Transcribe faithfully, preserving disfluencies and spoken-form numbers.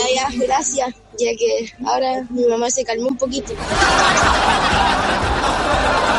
ya, gracias, ya que ahora mi mamá se calmó un poquito.